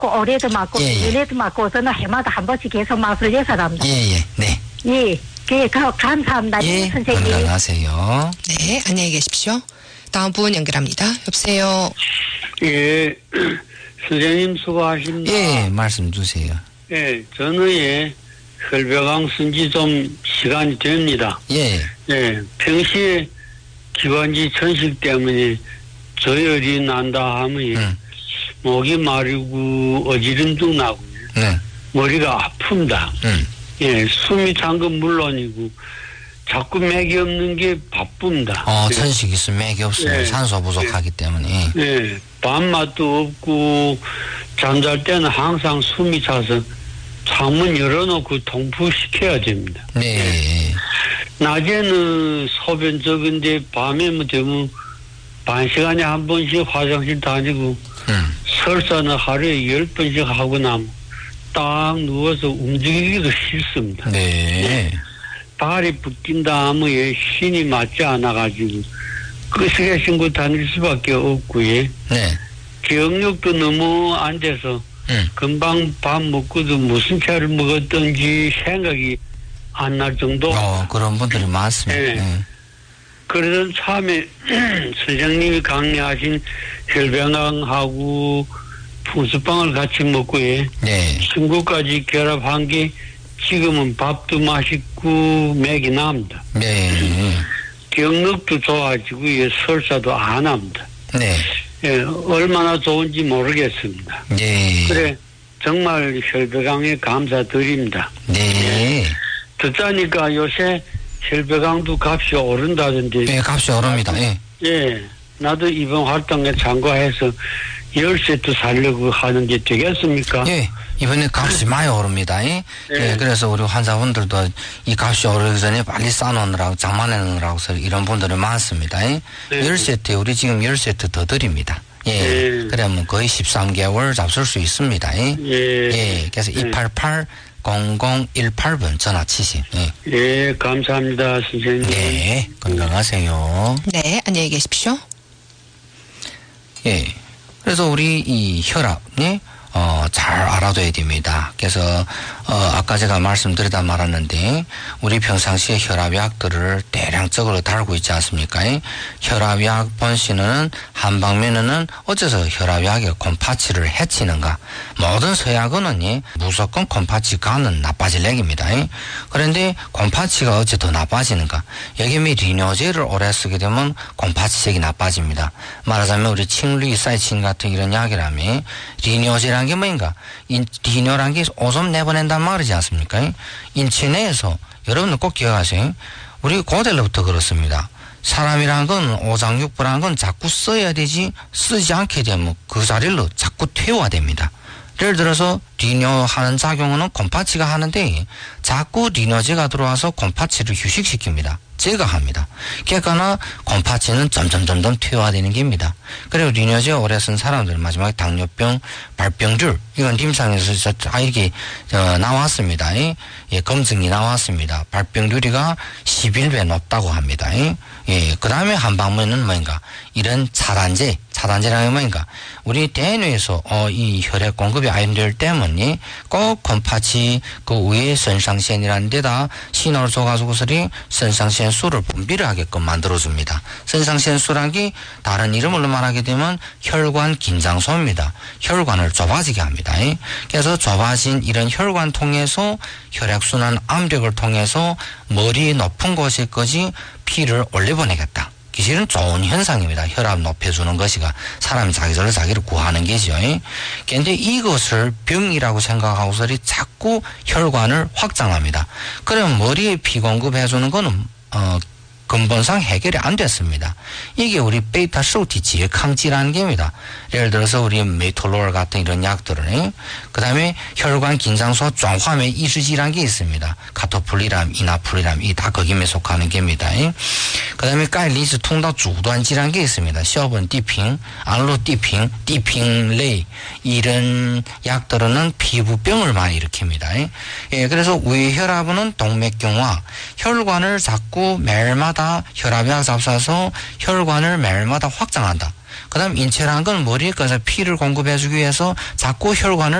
올해도 맞고 예, 예. 내년에도 맞고 저는 해마다 한 번씩 계속 맞을 예사랍니다. 예. 네. 예, 감사합니다. 예, 선생님. 건강하세요. 네, 안녕히 계십시오. 다음 분 연결합니다. 여보세요. 예, 선생님 수고하십니다. 예, 말씀 주세요. 예, 저는 혈배강 쓴지 좀 시간이 됩니다. 예. 예, 평시에 기관지 천식 때문에 저열이 난다 하면 목이 마르고 어지럼도 나고 네. 머리가 아픕니다. 예, 숨이 찬 건 물론이고 자꾸 맥이 없는 게 바쁩니다. 천식 있으면 맥이 없어요. 예. 산소 부족하기 때문에. 예, 밥맛도 없고 잠잘 때는 항상 숨이 차서 창문 열어놓고 통풍시켜야 됩니다. 네. 낮에는 소변 적은데 밤에만 되면 반 시간에 한 번씩 화장실 다니고 설사는 하루에 10번씩 하고 나면 딱 누워서 움직이기도 싫습니다. 네. 발이 붓긴다 하면 신이 맞지 않아가지고 끄스게 신고 다닐 수밖에 없고요. 네. 기억력도 너무 안 돼서 금방 밥 먹고도 무슨 차를 먹었던지 생각이 안 날 정도. 그런 분들이 많습니다. 예. 예. 그러던 참에 선생님이 강의하신 혈병강하고 풍수빵을 같이 먹고 네. 친구까지 결합한 게 지금은 밥도 맛있고 맥이 납니다. 네. 기억력도 좋아지고 설사도 안 합니다. 네. 예, 얼마나 좋은지 모르겠습니다. 네. 그래 정말 혈배강에 감사드립니다. 네. 듣자니까 요새 혈배강도 값이 오른다던데. 예, 값이 오릅니다. 예. 예, 나도 이번 활동에 참가해서 10세트 살려고 하는 게 되겠습니까? 예. 이번에 값이 많이 오릅니다. 예. 예. 예, 그래서 우리 환자분들도 이 값이 오르기 전에 빨리 싸놓느라고, 장만해 놓느라고 이런 분들이 많습니다. 예. 네. 10세트, 우리 지금 10세트 더 드립니다. 예. 네. 그러면 거의 13개월 잡술 수 있습니다. 예. 예. 예. 그래서 288-0018번 전화 치세요. 예. 예, 감사합니다, 선생님. 네. 건강하세요. 네, 안녕히 계십시오. 예. 그래서 우리 이 혈압, 예? 잘 알아둬야 됩니다. 그래서, 아까 제가 말씀드리다 말았는데, 우리 평상시에 혈압약들을 대량적으로 달고 있지 않습니까? 혈압약 본시는 한 방면에는 어째서 혈압약의 곰파치를 해치는가? 모든 서약은 무조건 곰파치가는 나빠질 얘기입니다. 그런데 곰파치가 어째 더 나빠지는가? 여기 리뇨제를 오래 쓰게 되면 곰파치색이 나빠집니다. 말하자면 우리 칭리사이친 같은 이런 약이라면 리뇨제란 게 뭐인가? 리뇨란 게 오줌 내보낸단 말이지 않습니까? 인체 내에서 여러분들 꼭 기억하세요. 우리 고대로부터 그렇습니다. 사람이란 건 오장육부란 건 자꾸 써야 되지 쓰지 않게 되면 그 자리로 자꾸 태워야 됩니다. 예를 들어서 리뇨하는 작용은 곰파치가 하는데 자꾸 리뇨제가 들어와서 곰파치를 휴식시킵니다. 제거합니다. 그러니까 곰파치는 점점 퇴화되는 겁니다. 그리고 리뇨제 오래 쓴 사람들 마지막에 당뇨병, 발병률 이건 임상에서 이렇게 나왔습니다. 예, 검증이 나왔습니다. 발병률이가 11배 높다고 합니다. 예, 그 다음에 한 방면은 뭐인가? 이런 차단제라는 게 뭐인가? 우리 대뇌에서 이 혈액 공급이 안 될 때문에 꼭 곰파치 그 위에腎상腺이라는 데다 신호를 줘가지고서리肾상腺수를 분비를 하게끔 만들어줍니다.肾상腺수란 게 다른 이름으로 말하게 되면 혈관 긴장소입니다. 혈관을 좁아지게 합니다. 그래서 좁아진 이런 혈관 통해서 혈액순환 압력을 통해서 머리 높은 곳에까지 피를 올려보내겠다. 기실은 좋은 현상입니다. 혈압 높여주는 것이가 사람이 자기절로 자기를 구하는 게죠. 그런데 이것을 병이라고 생각하고서리 자꾸 혈관을 확장합니다. 그러면 머리에 피 공급해주는 거는 근본상 해결이 안 됐습니다. 이게 우리 베이타 소티지의 강지라는 겁니다. 예를 들어서 우리 메토롤 같은 이런 약들은 그 다음에 혈관 긴장소 종화매 이수지라는 게 있습니다. 카토플리람, 이나플리람 이 다 거기에 속하는 겁니다. 그 다음에 가일리스 통道阻断剂라는 게 있습니다. 시어본 디핑, 알로디핑, 디핑레이 이런 약들은 피부병을 많이 일으킵니다. 예, 그래서 위혈압은 동맥경화, 혈관을 자꾸 매일마다 혈압약 잡숴서 혈관을 매일마다 확장한다. 그다음 인체라는 건 머리에 가서 피를 공급해주기 위해서 자꾸 혈관을